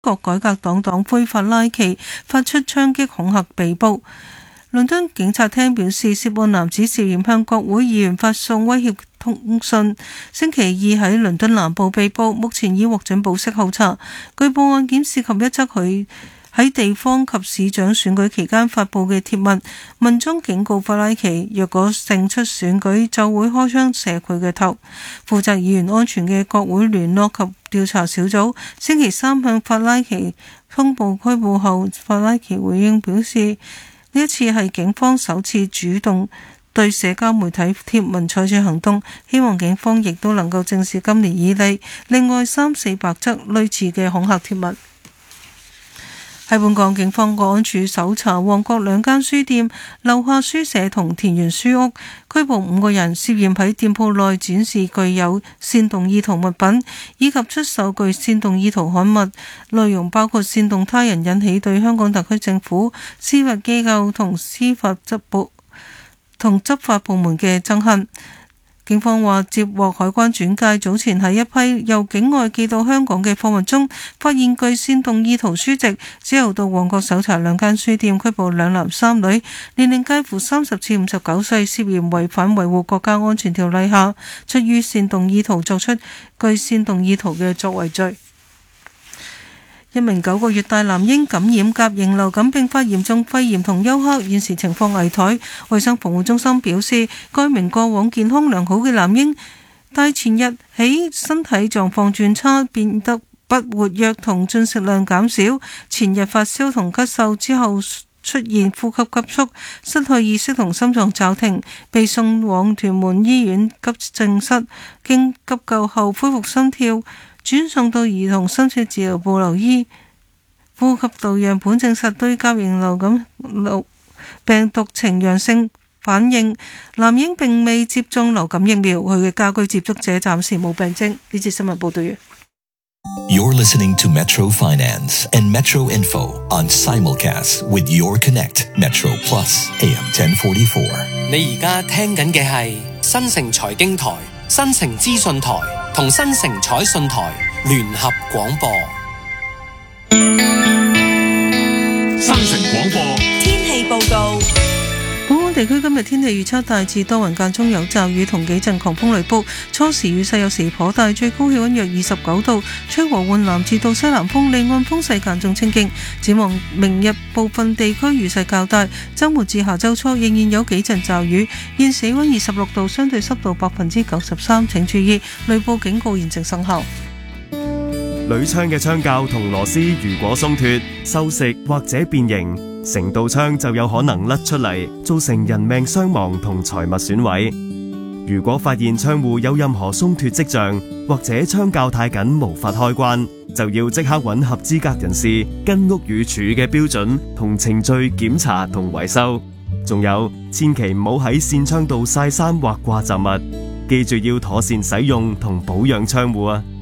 國改革黨黨魁法拉奇發出槍擊恐嚇被捕。倫敦警察廳表示，涉案男子涉嫌向國會議員發送威脅通訊，星期二喺倫敦南部被捕，目前已獲准保釋候查。據報案件涉及一則佢喺地方及市長選舉期間發布嘅貼文，文中警告法拉奇，若果勝出選舉就會開槍射佢嘅頭。負責議員安全嘅國會聯絡及調查小組星期三向法拉奇通報拘捕後，法拉奇回應表示，呢一次係警方首次主動對社交媒體貼文採取行動，希望警方亦都能夠正視今年以嚟另外300-400則類似嘅恐嚇貼文。喺本港，警方國安處搜查旺角2間書店、樓下書社同田園書屋，拘捕5個人，涉嫌喺店鋪內展示具有煽動意圖物品，以及出售具煽動意圖刊物，內容包括煽動他人引起對香港特區政府、司法機構同執法部門嘅憎恨。警方話接獲海關轉介，早前喺一批由境外寄到香港嘅貨物中發現具煽動意圖書籍，之後到旺角搜查2間書店，拘捕2男3女，年齡介乎30至59歲，涉嫌違反維護國家安全條例下出於煽動意圖作出具煽動意圖嘅作為罪。一名9個月大男嬰感染甲型流感並發嚴重肺炎同休克，現時情況危殆。衛生防護中心表示，該名過往健康良好嘅男嬰，但前日起身體狀況轉差，變得不活躍同進食量減少。前日發燒同咳嗽之後出現呼吸急促、失去意識同心臟驟停，被送往屯門醫院急症室，經急救後恢復心跳，轉送到兒童深切治療部留醫。呼吸道樣本證實對甲型流感病毒呈陽性反應。男嬰並未接種流感疫苗，佢嘅家居接觸者暫時冇病徵。呢節新聞報道完。 You're listening to Metro Finance and Metro Info on simulcast with Your Connect Metro Plus AM 1044。 你而家聽緊嘅係新城財經台、新城資訊台同新城彩訊台聯合廣播。 新城廣播天氣報告。 本港地區今日天氣預測大致多雲，間中有驟雨同幾陣狂風雷暴，初時雨勢有時頗大，最高氣溫約29度，吹和緩南至到西南風，離岸風勢間中清勁。展望明日部分地區雨勢較大，週末至下週初仍然有幾陣驟雨。現時氣溫26度，相對濕度93%，請注意雷暴警告現正生效。 鋁窗嘅窗鉸同螺絲如果鬆脫、鏽蝕或者變形，成道窗就有可能甩出嚟，造成人命傷亡同財物損毀。如果發現窗戶有任何鬆脫跡象，或者窗鉸太緊無法開關，就要即刻揾合資格人士跟屋宇署嘅標準同程序檢查同維修。仲有，千祈唔好喺扇窗度曬衫或掛雜物，記住要妥善使用同保養窗戶啊！